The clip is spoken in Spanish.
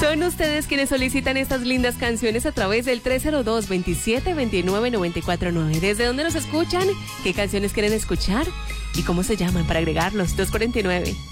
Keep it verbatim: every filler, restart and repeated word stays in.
Son ustedes quienes solicitan estas lindas canciones a través del tres cero dos, veintisiete, veintinueve, noventa y cuatro nueve. ¿Desde dónde nos escuchan? ¿Qué canciones quieren escuchar? ¿Y cómo se llaman para agregarlos? dos cuarenta y nueve.